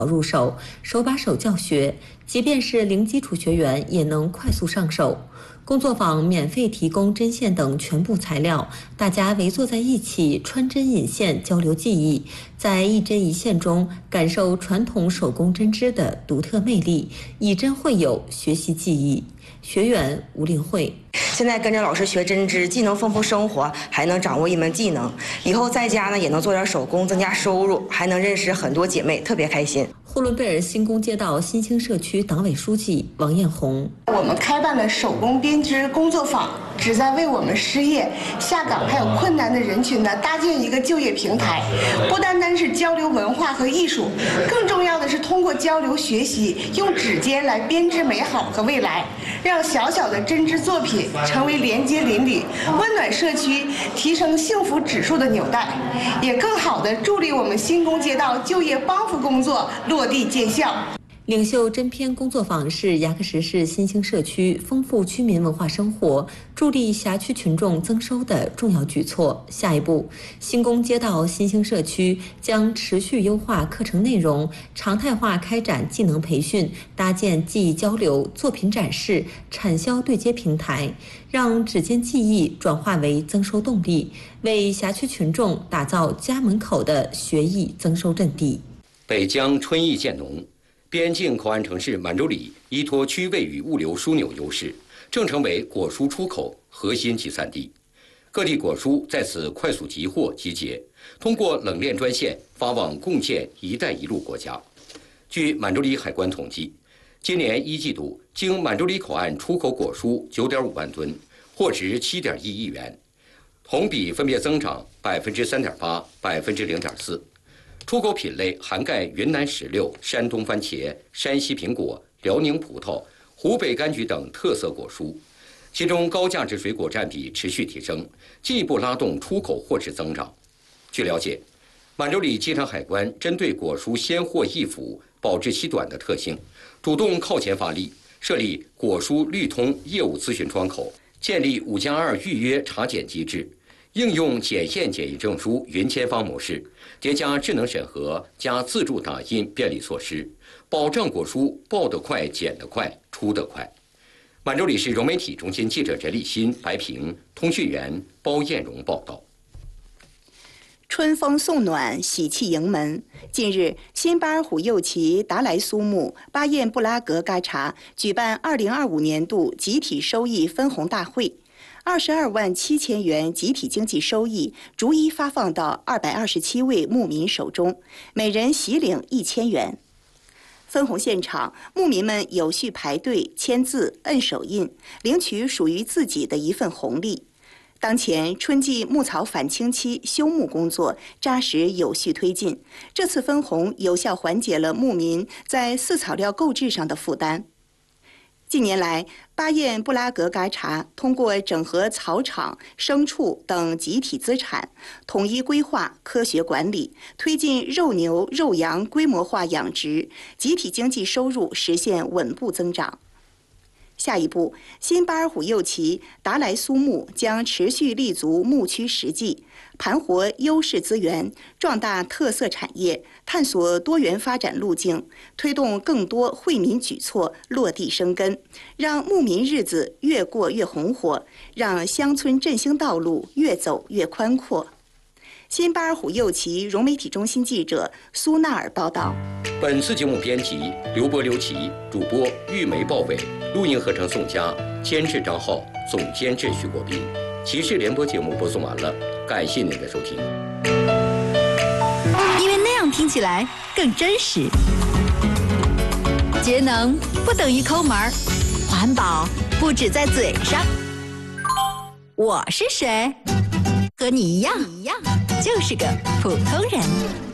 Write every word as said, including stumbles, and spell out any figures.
入手，手把手教学，即便是零基础学员也能快速上手。工作坊免费提供针线等全部材料，大家围坐在一起穿针引线交流技艺，在一针一线中感受传统手工针织的独特魅力，以针会友，学习技艺。学员吴令慧。 现在跟着老师学针织，既能丰富生活，还能掌握一门技能。以后在家呢也能做点手工，增加收入，还能认识很多姐妹，特别开心。 呼伦贝尔新宫街道新兴社区党委书记王艳红。 我们开办了手工编织工作坊，旨在为我们失业、下岗还有困难的人群呢搭建一个就业平台。不单单是交流文化和艺术，更重要的是通过交流学习，用指尖来编织美好和未来，让小小的针织作品成为连接邻里、温暖社区、提升幸福指数的纽带，也更好地助力我们新宫街道就业帮扶工作落地见效。 领袖针篇工作坊是牙克石市新兴社区丰富居民文化生活、助力辖区群众增收的重要举措。下一步，新宫街道新兴社区将持续优化课程内容，常态化开展技能培训，搭建技艺交流、作品展示、产销对接平台，让指尖技艺转化为增收动力，为辖区群众打造家门口的学艺增收阵地。 北疆春意渐浓。边境口岸城市满洲里依托区位与物流枢纽优势，正成为果蔬出口核心集散地。各地果蔬在此快速集货集结，通过冷链专线发往共建“一带一路”国家。据满洲里海关统计，今年一季度经满洲里口岸出口果蔬九点五万吨，货值七点一亿元，同比分别增长百分之三点八、百分之零点四。出口品类涵盖云南石榴、山东番茄、山西苹果、辽宁葡萄、湖北柑橘等特色果蔬，其中高价值水果占比持续提升，进一步拉动出口货值增长。据了解，满洲里机场海关针对果蔬鲜货易腐、保质期短的特性，主动靠前发力，设立果蔬绿通业务咨询窗口，建立五加二预约查检机制。应用检验检疫证书云签发模式，叠加智能审核加自助打印便利措施，保障果蔬报得快、检得快、出得快。满洲里市融媒体中心记者任立新、白平，通讯员包艳荣报道。 春风送暖，喜气迎门。近日，新巴尔虎右旗达莱苏木巴彦布拉格嘎查举办二零二五年度集体收益分红大会。二十二万七千元集体经济收益逐一发放到二百二十七位牧民手中，每人喜领一千元。分红现场，牧民们有序排队签字、摁手印，领取属于自己的一份红利。当前春季牧草返青期休牧工作扎实有序推进，这次分红有效缓解了牧民在饲草料购置上的负担。近年来，巴彦布拉格嘎查通过整合草场、牲畜等集体资产，统一规划、科学管理，推进肉牛、肉羊规模化养殖，集体经济收入实现稳步增长。下一步，新巴尔虎右旗达莱苏木将持续立足牧区实际，盘活优势资源，壮大特色产业，探索多元发展路径，推动更多惠民举措落地生根，让牧民日子越过越红火，让乡村振兴道路越走越宽阔。新巴尔虎右旗融媒体中心记者苏纳尔报道。 本次节目编辑刘波、刘琦，主播玉梅、鲍伟，录音合成宋佳，监制张浩，总监制徐国斌。骑士联播节目播送完了，感谢您的收听。 因为那样听起来更真实。节能不等于抠门儿，环保不止在嘴上。我是谁？和你一样，就是个普通人。